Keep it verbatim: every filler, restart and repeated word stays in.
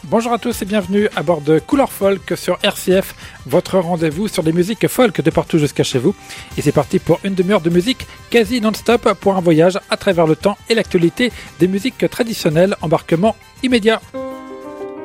Bonjour à tous et bienvenue à bord de Couleur Folk sur R C F, votre rendez-vous sur les musiques folk de partout jusqu'à chez vous. Et c'est parti pour une demi-heure de musique quasi non-stop pour un voyage à travers le temps et l'actualité des musiques traditionnelles. Embarquement immédiat.